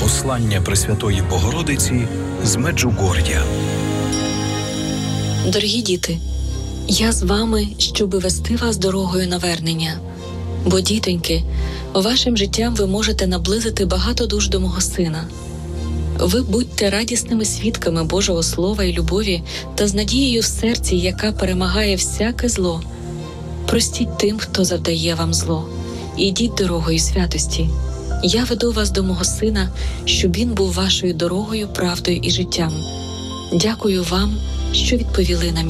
Послання Пресвятої Богородиці з Меджугор'я. Дорогі діти, я з вами, щоби вести вас дорогою навернення. Бо, дітоньки, вашим життям ви можете наблизити багато душ до мого Сина. Ви будьте радісними свідками Божого Слова і любові та з надією в серці, яка перемагає всяке зло. Простіть тим, хто завдає вам зло. Ідіть дорогою святості. Я веду вас до мого Сина, щоб Він був вашою дорогою, правдою і життям. Дякую вам, що відповіли на мій